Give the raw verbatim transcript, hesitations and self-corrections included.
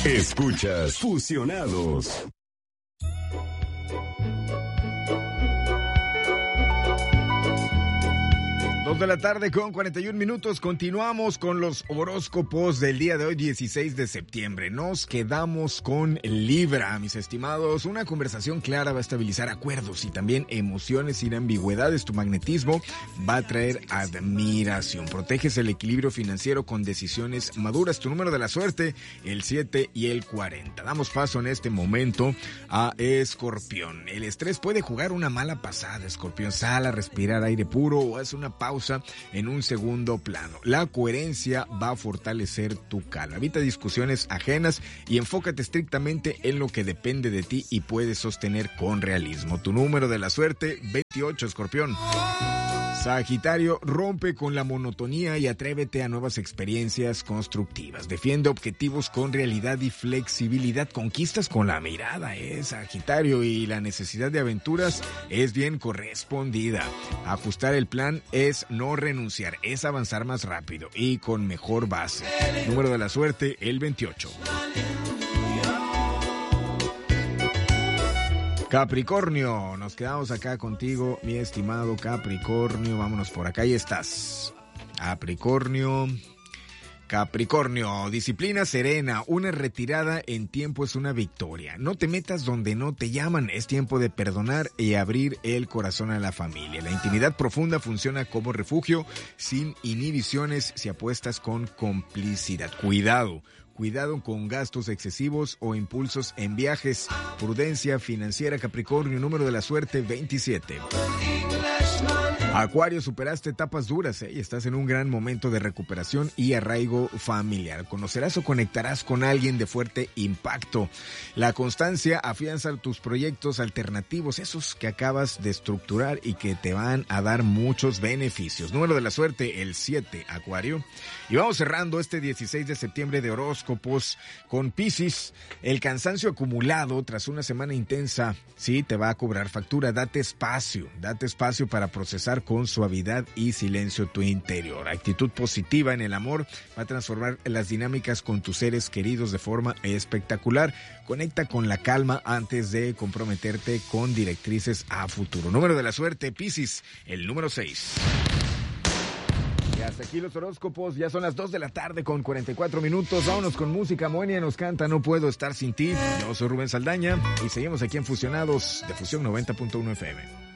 Escuchas Fusionados. Dos de la tarde con cuarenta y un minutos. Continuamos con los horóscopos del día de hoy, dieciséis de septiembre. Nos quedamos con Libra, mis estimados. Una conversación clara va a estabilizar acuerdos y también emociones sin ambigüedades. Tu magnetismo va a traer admiración. Proteges el equilibrio financiero con decisiones maduras. Tu número de la suerte, el siete y el cuarenta. Damos paso en este momento a Escorpión. El estrés puede jugar una mala pasada, Escorpión. Sal a respirar aire puro o haz una pausa en un segundo plano. La coherencia va a fortalecer tu calma. Evita discusiones ajenas y enfócate estrictamente en lo que depende de ti y puedes sostener con realismo. Tu número de la suerte, veintiocho, Escorpión. Sagitario, rompe con la monotonía y atrévete a nuevas experiencias constructivas. Defiende objetivos con realidad y flexibilidad. Conquistas con la mirada, eh, Sagitario, y la necesidad de aventuras es bien correspondida. Ajustar el plan es no renunciar, es avanzar más rápido y con mejor base. Número de la suerte, el veintiocho. Capricornio, nos quedamos acá contigo, mi estimado Capricornio. Vámonos por acá, ahí estás. Capricornio, Capricornio, disciplina serena, una retirada en tiempo es una victoria. No te metas donde no te llaman, es tiempo de perdonar y abrir el corazón a la familia. La intimidad profunda funciona como refugio, sin inhibiciones si apuestas con complicidad. Cuidado. Cuidado con gastos excesivos o impulsos en viajes. Prudencia financiera, Capricornio. Número de la suerte, veintisiete. Acuario, superaste etapas duras, ¿eh? Y estás en un gran momento de recuperación y arraigo familiar. Conocerás o conectarás con alguien de fuerte impacto. La constancia afianza tus proyectos alternativos, esos que acabas de estructurar y que te van a dar muchos beneficios. Número de la suerte, el siete, Acuario. Y vamos cerrando este dieciséis de septiembre de horóscopos con Piscis. El cansancio acumulado tras una semana intensa, sí, te va a cobrar factura. Date espacio, date espacio para procesar con suavidad y silencio tu interior. Actitud positiva en el amor va a transformar las dinámicas con tus seres queridos de forma espectacular. Conecta con la calma antes de comprometerte con directrices a futuro. Número de la suerte, Piscis, el número seis. Y hasta aquí los horóscopos, ya son las dos de la tarde con cuarenta y cuatro minutos. Vámonos con música. Moenia nos canta No Puedo Estar Sin Ti. Yo soy Rubén Saldaña y seguimos aquí en Fusionados de Fusión noventa punto uno F M.